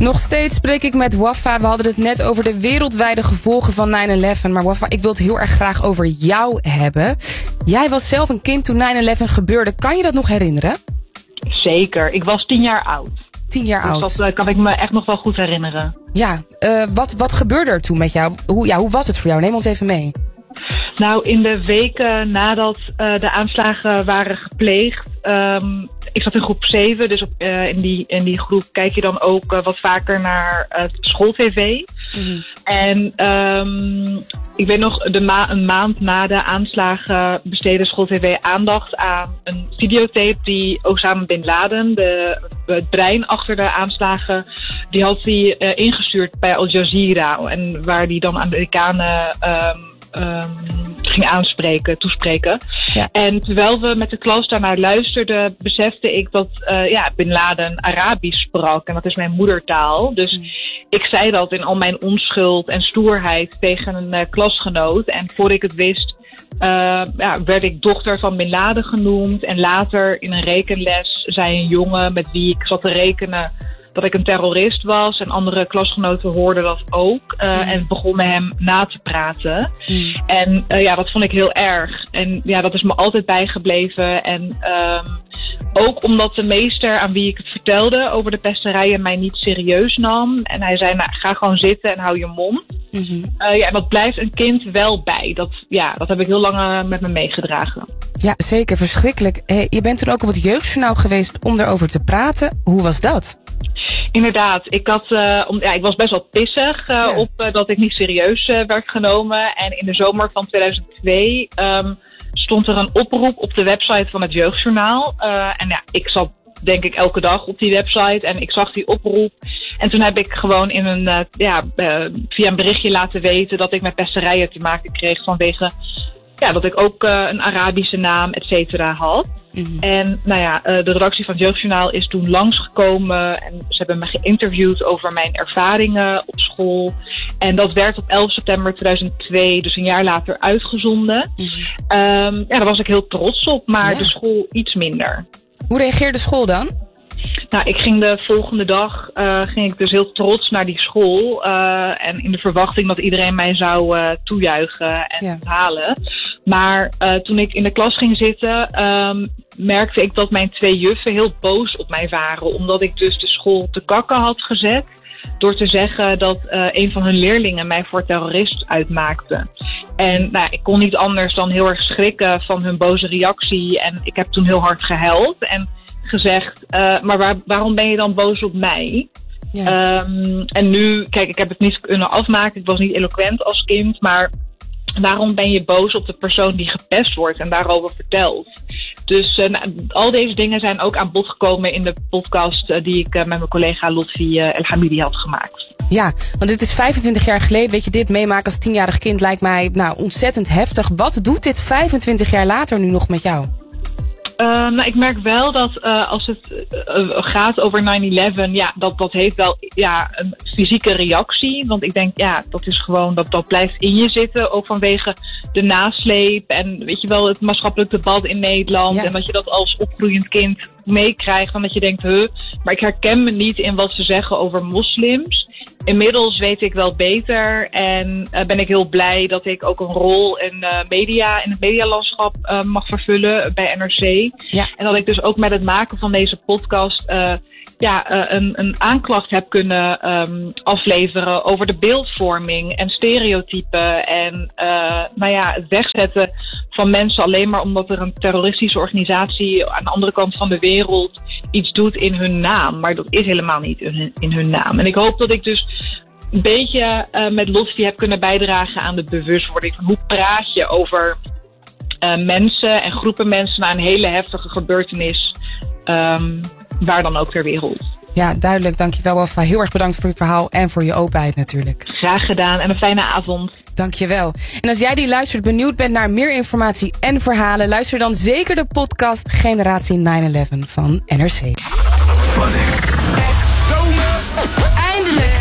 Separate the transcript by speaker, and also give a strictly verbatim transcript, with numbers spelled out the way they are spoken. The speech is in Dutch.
Speaker 1: Nog steeds spreek ik met Wafa. We hadden het net over de wereldwijde gevolgen van nine eleven. Maar Wafa, ik wil het heel erg graag over jou hebben. Jij was zelf een kind toen nine eleven gebeurde. Kan je dat nog herinneren?
Speaker 2: Zeker. Ik was tien jaar oud.
Speaker 1: Tien jaar
Speaker 2: dus
Speaker 1: oud.
Speaker 2: Dat uh, kan ik me echt nog wel goed herinneren.
Speaker 1: Ja, uh, wat, wat gebeurde er toen met jou? Hoe, ja, hoe was het voor jou? Neem ons even mee.
Speaker 2: Nou, in de weken nadat uh, de aanslagen waren gepleegd... Um, ik zat in groep zeven, dus op, uh, in, die, in die groep kijk je dan ook uh, wat vaker naar uh, schooltv. Mm-hmm. En um, ik weet nog, de ma- een maand na de aanslagen besteedde schooltv aandacht aan een videotape die Osama Bin Laden, de, het brein achter de aanslagen, die had hij uh, ingestuurd bij Al Jazeera. En waar die dan Amerikanen um, um, ging aanspreken, toespreken. Ja. En terwijl we met de klas daarnaar luisterden, besefte ik dat uh, ja, Bin Laden Arabisch sprak. En dat is mijn moedertaal. Dus mm. ik zei dat in al mijn onschuld en stoerheid tegen een uh, klasgenoot. En voor ik het wist, uh, ja, werd ik dochter van Bin Laden genoemd. En later in een rekenles zei een jongen met wie ik zat te rekenen dat ik een terrorist was. En andere klasgenoten hoorden dat ook. Uh, mm. En begonnen hem na te praten. Mm. En uh, ja, dat vond ik heel erg. En ja, dat is me altijd bijgebleven. En um, ook omdat de meester aan wie ik het vertelde over de pesterijen mij niet serieus nam. En hij zei, nou, ga gewoon zitten en hou je mond. Mm-hmm. Uh, ja, en dat blijft een kind wel bij. Dat, ja, dat heb ik heel lang uh, met me meegedragen.
Speaker 1: Ja, zeker. Verschrikkelijk. Hey, je bent toen ook op het Jeugdjournaal geweest om erover te praten. Hoe was dat?
Speaker 2: Inderdaad, ik, had, uh, om, ja, ik was best wel pissig uh, ja. op uh, dat ik niet serieus uh, werd genomen. En in de zomer van tweeduizend twee um, stond er een oproep op de website van het Jeugdjournaal. Uh, en ja, ik zat denk ik elke dag op die website en ik zag die oproep. En toen heb ik gewoon in een, uh, ja, uh, via een berichtje laten weten dat ik met pesterijen te maken kreeg vanwege ja, dat ik ook uh, een Arabische naam, et cetera, had. Mm-hmm. En nou ja, de redactie van het Jeugdjournaal is toen langsgekomen en ze hebben me geïnterviewd over mijn ervaringen op school. En dat werd op elf september tweeduizend twee, dus een jaar later, uitgezonden. Mm-hmm. Um, ja, daar was ik heel trots op, maar ja. de school iets minder.
Speaker 1: Hoe reageerde school dan?
Speaker 2: Nou, ik ging de volgende dag, uh, ging ik dus heel trots naar die school. Uh, en in de verwachting dat iedereen mij zou uh, toejuichen en ja. halen. Maar uh, toen ik in de klas ging zitten, um, merkte ik dat mijn twee juffen heel boos op mij waren. Omdat ik dus de school te kakken had gezet. Door te zeggen dat uh, een van hun leerlingen mij voor terrorist uitmaakte. En nou, ik kon niet anders dan heel erg schrikken van hun boze reactie. En ik heb toen heel hard gehuild. En gezegd, uh, maar waar, waarom ben je dan boos op mij? Ja. Um, en nu, kijk, ik heb het niet kunnen afmaken. Ik was niet eloquent als kind, maar waarom ben je boos op de persoon die gepest wordt en daarover vertelt? Dus uh, nou, al deze dingen zijn ook aan bod gekomen in de podcast uh, die ik uh, met mijn collega Lotfi uh, El Hamidi had gemaakt.
Speaker 1: Ja, want dit is vijfentwintig jaar geleden. Weet je, dit meemaken als tienjarig kind lijkt mij nou, ontzettend heftig. Wat doet dit vijfentwintig jaar later nu nog met jou?
Speaker 2: Uh, nou, ik merk wel dat uh, als het uh, gaat over nine eleven, ja, dat, dat heeft wel ja, een fysieke reactie. Want ik denk, ja, dat is gewoon, dat, dat blijft in je zitten. Ook vanwege de nasleep en weet je wel, het maatschappelijk debat in Nederland. Ja. En dat je dat als opgroeiend kind meekrijgt. En dat je denkt, huh, maar ik herken me niet in wat ze zeggen over moslims. Inmiddels weet ik wel beter en uh, ben ik heel blij dat ik ook een rol in uh, media, in het medialandschap uh, mag vervullen bij N R C. Ja. En dat ik dus ook met het maken van deze podcast uh, ja, uh, een, een aanklacht heb kunnen um, afleveren over de beeldvorming en stereotypen en uh, nou ja, het wegzetten van mensen alleen maar omdat er een terroristische organisatie aan de andere kant van de wereld iets doet in hun naam. Maar dat is helemaal niet in hun, in hun naam. En ik hoop dat ik dus een beetje uh, met Lotfi heb kunnen bijdragen aan de bewustwording van hoe praat je over uh, mensen en groepen mensen na een hele heftige gebeurtenis, um, waar dan ook ter wereld.
Speaker 1: Ja, duidelijk. Dankjewel, Wafa. Heel erg bedankt voor je verhaal en voor je openheid natuurlijk.
Speaker 2: Graag gedaan en een fijne avond.
Speaker 1: Dankjewel. En als jij die luistert benieuwd bent naar meer informatie en verhalen, luister dan zeker de podcast Generatie nine eleven van N R C.